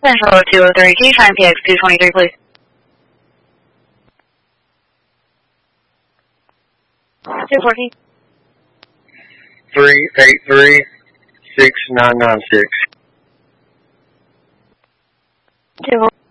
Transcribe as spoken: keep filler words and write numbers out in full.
Central two oh three, can you try P X two twenty-three, please? two fourteen. three eight three, six nine nine six. two